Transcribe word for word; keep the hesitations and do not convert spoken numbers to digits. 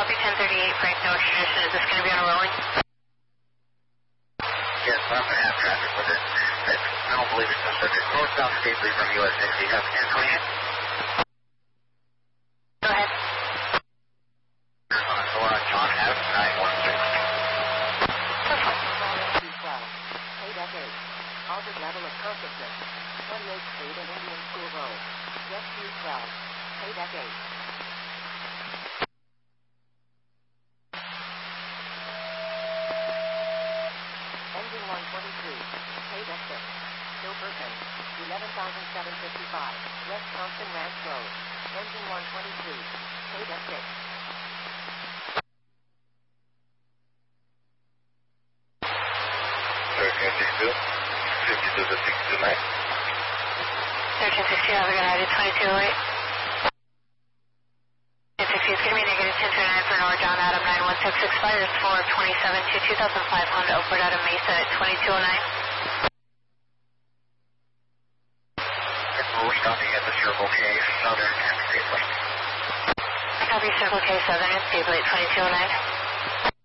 copy ten thirty-eight, Frank, no extradition. Is this going to be on a rolling? Yes, I'm going to have traffic with it. It's, I don't believe it's no subject. Northbound stately from U S sixty, copy ten twenty-eight. Go ahead. On Aurora, John F. nine one six. Altered level of consciousness. twenty-eighth Street and Indian School Road. Rescue twelve. Pay deck eight. Engine one twenty-three. Pay deck six. Silverton. eleven thousand seven hundred fifty-five. West Thompson Ranch Road. Engine one twenty-three. Pay deck six. thirteen sixty-two. fifty-two to sixty-two nine. thirteen sixty, have a good night, twenty-two oh eight. thirteen sixty, it's going to be negative ten twenty-nine for Nora John Adam nine one six, expires four twenty-seven to two thousand five Honda Oakwood out of Mesa at twenty-two oh nine. We're stopping at the Circle K Southern and State Lake. Copy Circle K Southern and State Lake twenty-two oh nine.